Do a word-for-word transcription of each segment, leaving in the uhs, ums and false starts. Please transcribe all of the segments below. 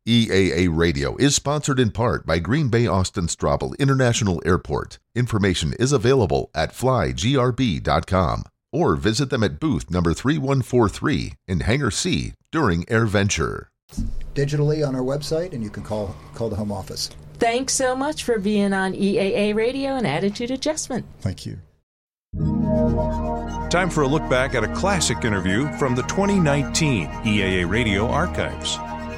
E A A Radio is sponsored in part by Green Bay Austin Straubel International Airport. Information is available at fly g r b dot com or visit them at booth number three one four three in Hangar C during AirVenture. Digitally on our website, and you can call call the home office. Thanks so much for being on E A A Radio and Attitude Adjustment. Thank you. Time for a look back at a classic interview from the twenty nineteen E A A Radio archives.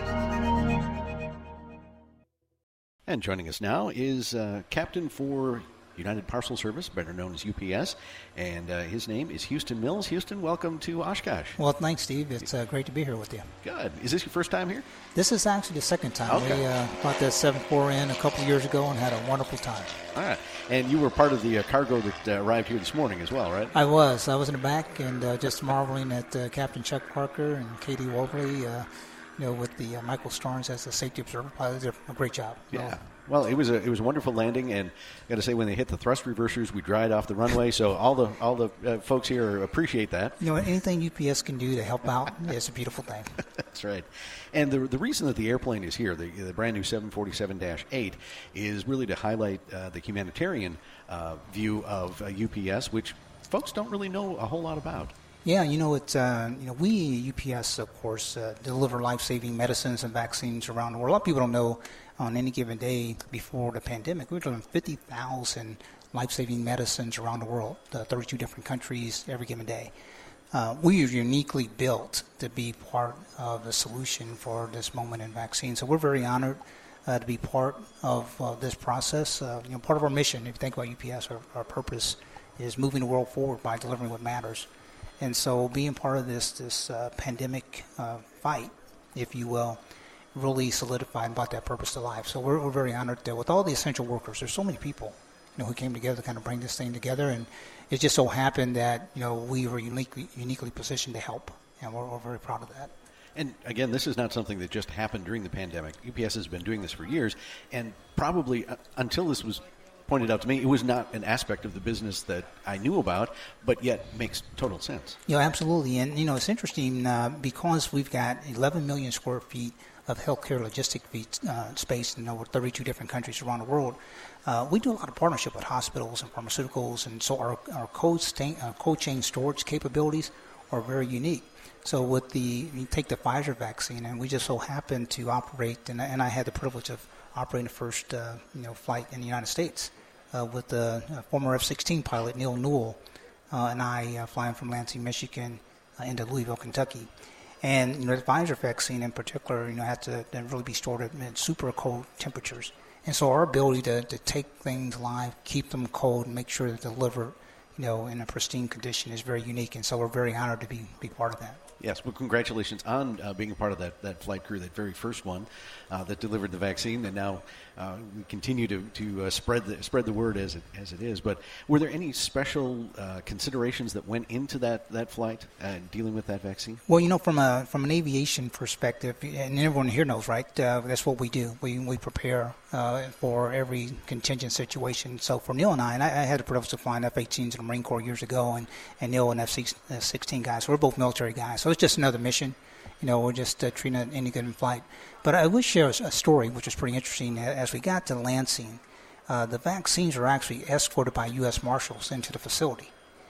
And joining us now is uh, Captain for United Parcel Service, better known as U P S, and uh, his name is Houston Mills. Houston, welcome to Oshkosh. Well, thanks, Steve. It's uh, great to be here with you. Good. Is this your first time here? This is actually the second time. Okay. We uh, brought that seven four in a couple of years ago and had a wonderful time. All right. And you were part of the uh, cargo that uh, arrived here this morning as well, right? I was. I was in the back and uh, just marveling at uh, Captain Chuck Parker and Katie Wobley, uh, you know, with the uh, Michael Starnes as the safety observer pilot. They did a great job. Yeah. Well, Well, it was a it was a wonderful landing, and I got to say, when they hit the thrust reversers, we dried off the runway. So all the all the uh, folks here appreciate that. You know, anything U P S can do to help out is a beautiful thing. That's right. And the the reason that the airplane is here, the the brand new seven forty-seven dash eight, is really to highlight uh, the humanitarian uh, view of uh, U P S, which folks don't really know a whole lot about. Yeah, you know, it's, uh, you know, we U P S, of course, uh, deliver life-saving medicines and vaccines around the world. A lot of people don't know on any given day before the pandemic, we were delivering fifty thousand life-saving medicines around the world, uh, thirty-two different countries every given day. Uh, we are uniquely built to be part of the solution for this moment in vaccine. So we're very honored uh, to be part of uh, this process. Uh, you know, part of our mission, if you think about U P S, our, our purpose is moving the world forward by delivering what matters. And so being part of this this uh, pandemic uh, fight, if you will, really solidified and brought that purpose to life. So we're, we're very honored that with all the essential workers, there's so many people, you know, who came together to kind of bring this thing together. And it just so happened that, you know, we were uniquely, uniquely positioned to help. And we're, we're very proud of that. And again, this is not something that just happened during the pandemic. U P S has been doing this for years, and probably uh, until this was pointed out to me, it was not an aspect of the business that I knew about, but yet makes total sense. You know, absolutely. And, you know, it's interesting uh, because we've got eleven million square feet of healthcare logistic feet, uh, space in over thirty-two different countries around the world. Uh, we do a lot of partnership with hospitals and pharmaceuticals, and so our, our cold, stain, uh, cold chain storage capabilities are very unique. So with the, you take the Pfizer vaccine, and we just so happen to operate, and, and I had the privilege of operating the first uh, you know, flight in the United States uh, with the uh, former F sixteen pilot Neil Newell uh, and I uh, flying from Lansing, Michigan uh, into Louisville, Kentucky. And you know, the Pfizer vaccine in particular, you know, had to really be stored at super cold temperatures. And so our ability to, to take things live, keep them cold, and make sure that they're delivered, you know, in a pristine condition is very unique. And so we're very honored to be be part of that. Yes, well, congratulations on uh, being a part of that, that flight crew, that very first one uh, that delivered the vaccine, and now uh, we continue to to uh, spread the spread the word as it as it is. But were there any special uh, considerations that went into that, that flight uh, dealing with that vaccine? Well, you know, from a from an aviation perspective, and everyone here knows, right? Uh, that's what we do. We we prepare uh, for every contingent situation. So for Neil and I, and I, I had the privilege of flying F eighteens in the Marine Corps years ago, and, and Neil and F sixteen guys. So we're both military guys. So it's just another mission. You know, we're just uh, treating it any given flight. But I will share a story, which is pretty interesting. As we got to Lansing, uh, the vaccines were actually escorted by U S Marshals into the facility.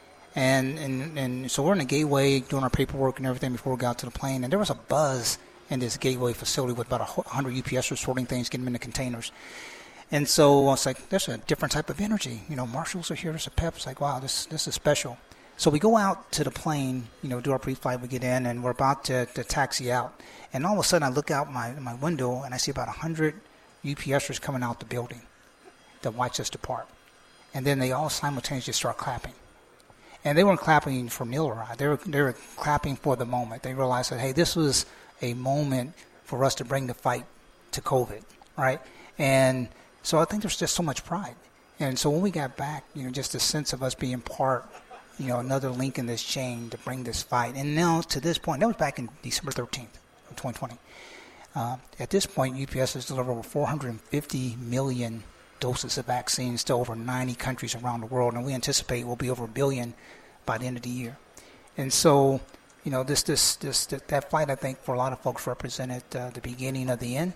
And, and and so we're in the gateway doing our paperwork and everything before we got to the plane. And there was a buzz in this gateway facility with about one hundred U P Sers sorting things, getting them into containers. And so I was like, there's a different type of energy. You know, Marshals are here. There's a pep. It's like, wow, this this is special. So we go out to the plane, you know, do our pre-flight, we get in, and we're about to, to taxi out. And all of a sudden, I look out my my window, and I see about one hundred U P Sers coming out the building that watch us depart. And then they all simultaneously start clapping. And they weren't clapping for Neil or I. They were, they were clapping for the moment. They realized that, hey, this was a moment for us to bring the fight to COVID, right? And so I think there's just so much pride. And so when we got back, you know, just a sense of us being part, you know, another link in this chain to bring this fight. And now to this point, that was back in December thirteenth of twenty twenty. Uh, at this point, U P S has delivered over four hundred fifty million doses of vaccines to over ninety countries around the world, and we anticipate we'll be over a billion by the end of the year. And so, you know, this, this, this, that fight, I think, for a lot of folks represented uh, the beginning of the end.